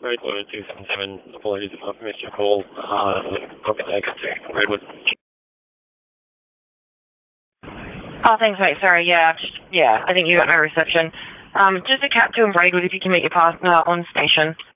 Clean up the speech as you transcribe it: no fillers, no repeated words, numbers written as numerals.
Redwood 277. Apologies if I've missed your call. Hope it's taken to Redwood. Oh, thanks, mate. Sorry, I think you got no reception. Just a Cat 2 and Braidwood if you can meet your partner on station.